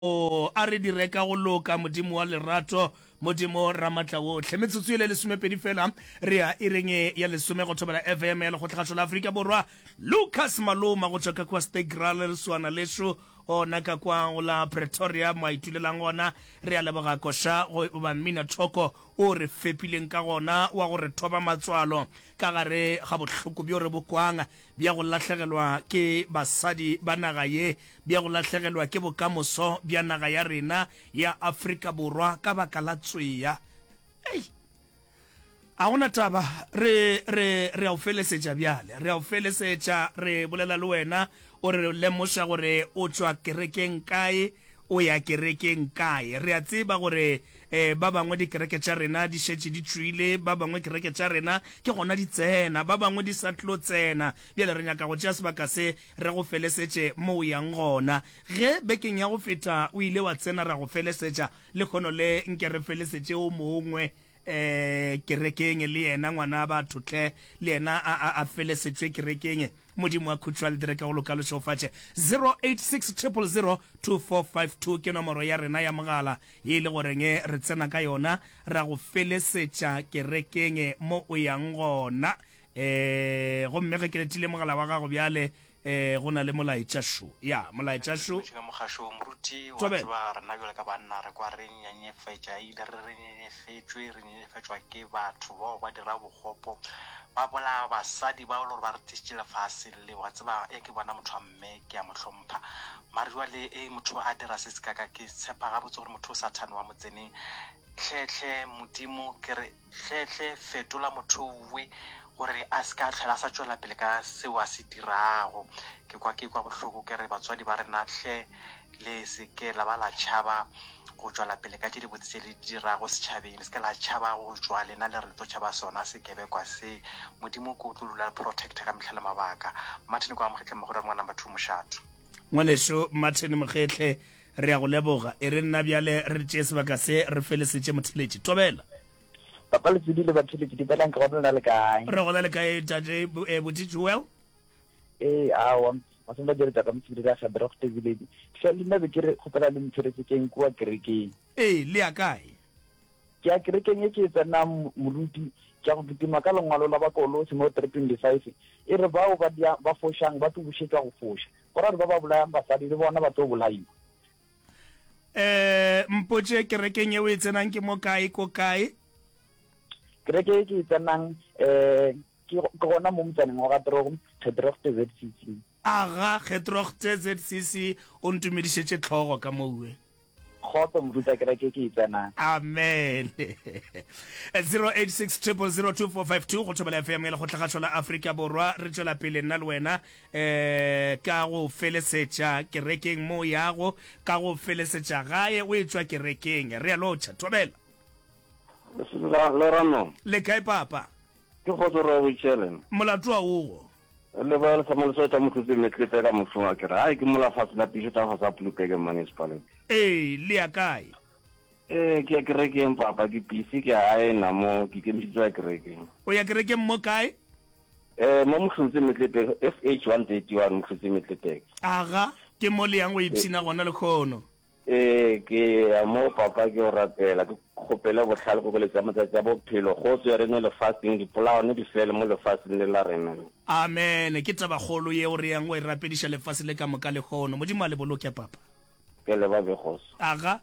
a re di reka go loka modimo wa lerato modimo ramatla otlhe metsotso ile lesomepedi fela re ya ireng ya lesome go thobela FM ya lekgotlhatšo la Afrika Borwa. Lucas Maloma go tswa ka kwa Stegral le swana lesho ona ka kwa la Pretoria maitulelang gona re a leboga kosha go ba mmina thoko o re fepileng ka gona wa go re thoba matswalo ka gare ga bohloko bjo re bokwanga bja go lahlegelwa ke basadi ba naga ye bja go lahlegelwa ke bokamoso bja naga ya rena ya Afrika Borwa ka baka la tsweya. A gona taba re a o felesetša bjale re a o felesetša re bolela le wena o re lemoša gore o tšwa kerekeng kae o ya kerekeng kae. Re a tseba gore ba bangwe dikereke tša rena di šetše di tšwile, ba bangwe kereke tša rena ke gona di tsena, ba bangwe di sa tlo tsena. Bjale re nyaka go tšea sebaka se re go felesetše mo o yang gona. Ge bekeng ya go feta o ile wa tsena ra go felesetša le kgono le nke re felesetše o mongwe kerekeng le yena ngwana ba thutle le yena a felesetšwe kerekeng modimo wa khutshwa le direka go lokalo šofatše 0860002452 ke nomoro ya rena ya mogala ye le goreng re tsena ka yona ra go felesetša kerekeng mo o yang gona. Gomme ge ke letile mogala wa gago bjale go na le molaetša sho ya molaetša sho ka mogasho moruti wa tseba rena bjale ka banna re kwa re nyanyefetša ile re nyanyefetšwe re nyanyefetšwa ke batho bao ba dira bogopo ba bola basadi ba lo ba re tišitše lefase le wa tseba ke bona motho a mme ke a mohlompha mare jwale motho a dira se se kaka ke tshepa gabotse gore motho o satane wa motseneng tlhetlhe modimo ke re tlhetlhe fetola motho we gore a se ka tlhela sa tšwela pele ka seo a se dirago. Ke kwa bohloko ke re batswadi ba rena hle le se ke la ba la tšhaba go tšwela pele ka tše di botse le dirago setšhabeng le se ke la tšhaba go tšwa lena le re le tlo tšhaba sona sekebekwa se modimo ko tlolola protector ka mehla le mabaka. Martin kwa mokgetlhe mo gore ngwana batho mošato ngwaneso Martin Mokgetlhe re a go leboga e re nna bjale re tšee sebaka se re felesetše motheletši tobela papa le tsedile batho le di belang ka bona le kae re go le kae tate botse Joel awa masomba dire tsa ka mtsiri ka sabra go tebeledi tsa le nna be ke re khopela le mtshoretse keng kwa kerekeng le ya kae ke a kerekeng ke tsena moruti ke go pitima ka lengwalo la bakolo se mo 325 e re bao ba foshang ba tubušetša go fosha gore ba bolayang basadi le bona ba tlo bolaiwa. Mpotše kerekeng ye o e tsenang ke mo kae ko kae kereke ke tsenang ke gona mo motsaneng wa Gatorong Getrochte ZCC. Aga Getrochte ZCC o ntumedišetše tlhogo ka moue khotso moruta kereke ke tsenang amen 0860002452 go thobela FM le go tlhagatšo la Afrika Borwa re tšwela pele nna le wena ka go felesetša kerekeng mo yago ka go felesetša gae o e tšwa kerekeng re a lotšha thobela Lorano le kae papa ke go tsoro o tšhelen molato wa ogo le ba le samo so tsa motse metlete ka mošoa ke ra ke mola fa tsena pitse ta fa pluke ke municipality le ya kae ke kerekeng papa ke pisi ke a ena mo ke misitswa kerekeng o ya kerekeng mo kae mo mošotse metlete FH 131 mošotse metlete aga ke mo le yang o ipsina gona le khono ke mo papa ke o ratela ke khopela botlhale go le tsa matsatsi a bophelo go tswe rene le fasting dipolao ne di fele mo le fasting le la rena amen ke taba golo ye o re yang o e rapediša lefase le ka moka le khono modimo a le boloke papa ke le ba begos aga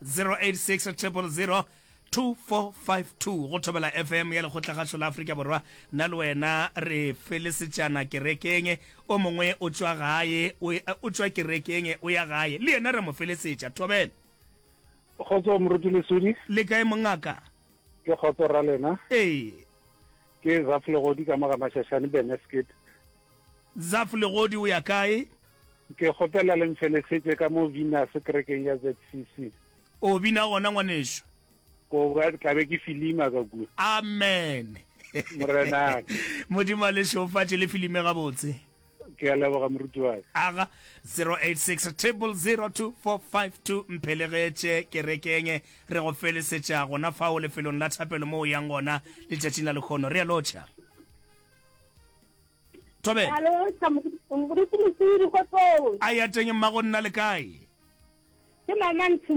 0860002452 go thobela FM ya lekgotlhatšo la Afrika Borwa nna le wena re felesetšana kerekeng o mongwe o tšwa gae o tšwa kerekeng o ya gae le yena re mo felesetša thobela khotso moruti le sudi le kae mongaka ke khotso ra lena ke zafle godi ka maga mashashane Beneskit zafle godi o ya kae ke khopela le mfelesetse ka mo Venus kerekeng ya ZCC o bina gona ngwaneso ko ga tlabe ke filima ka ku amen morena modimo le shofatše le filime gabotse ke a leboga moruti wa aga 0860002452 mpelegetše kerekeng re go felesetša gona fao lefelong la thapelo mo o yang gona letšatšing la lekgono re a lotšha tobe a ya teng mmago nna le kae ke mama